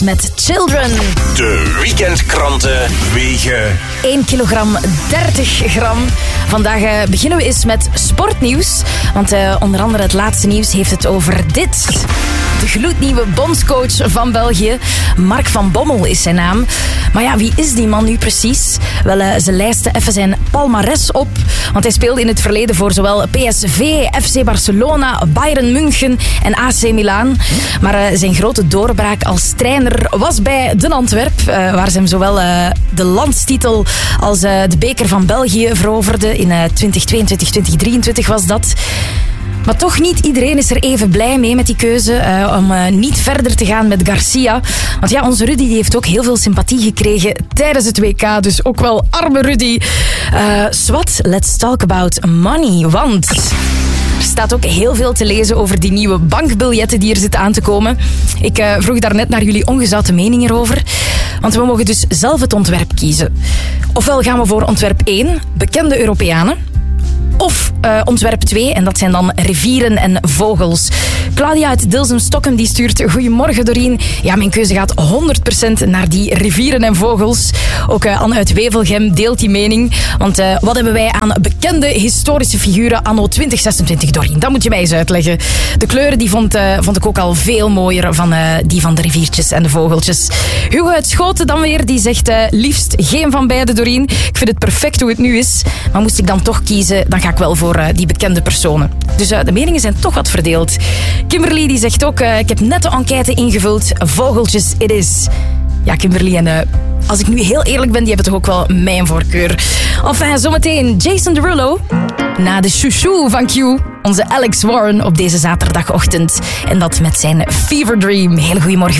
met Children. De weekendkranten wegen 1 kilogram 30 gram. Vandaag beginnen we eens met sportnieuws. Want onder andere het laatste nieuws heeft het over dit. De gloednieuwe bondscoach van België. Mark van Bommel is zijn naam. Maar ja, wie is die man nu precies? Wel, ze lijsten even zijn palmares op. Want hij speelde in het verleden voor zowel PSV, FC Barcelona, Bayern München en AC Milan. Maar zijn grote doorbraak als trainer was bij Den Antwerp. Waar ze hem zowel de landstitel als de beker van België veroverde. In 2022, 2023 was dat. Maar toch niet iedereen is er even blij mee met die keuze om niet verder te gaan met Garcia. Want ja, onze Rudy die heeft ook heel veel sympathie gekregen tijdens het WK. Dus ook wel arme Rudy. Swat, let's talk about money. Want er staat ook heel veel te lezen over die nieuwe bankbiljetten die er zitten aan te komen. Ik vroeg daarnet naar jullie ongezouten mening erover. Want we mogen dus zelf het ontwerp kiezen. Ofwel gaan we voor ontwerp 1, bekende Europeanen. Of ontwerp 2, en dat zijn dan rivieren en vogels. Claudia uit Dilsum-Stokkem die stuurt: Goedemorgen Doreen. Ja, mijn keuze gaat 100% naar die rivieren en vogels. Ook Anne uit Wevelgem deelt die mening. Want wat hebben wij aan bekende historische figuren anno 2026, Doreen? Dat moet je mij eens uitleggen. De kleuren die vond ik ook al veel mooier van die van de riviertjes en de vogeltjes. Hugo uit Schoten dan weer, die zegt liefst geen van beide, Doreen. Ik vind het perfect hoe het nu is. Maar moest ik dan toch kiezen, dan ga ik wel voor die bekende personen. Dus de meningen zijn toch wat verdeeld. Kimberly die zegt ook, ik heb net de enquête ingevuld. Vogeltjes, it is. Ja, Kimberly, en als ik nu heel eerlijk ben, die hebben toch ook wel mijn voorkeur. Enfin, zometeen Jason Derulo. Na de chouchou van Q, onze Alex Warren op deze zaterdagochtend. En dat met zijn Fever Dream. Hele goeiemorgen.